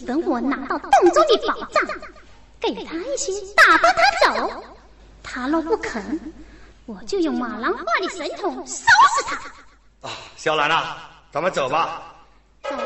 等我拿到洞中的宝藏，给他一些，打发他走。他若不肯，我就用马兰花的神通收拾他。 啊，小兰呐，咱们走吧。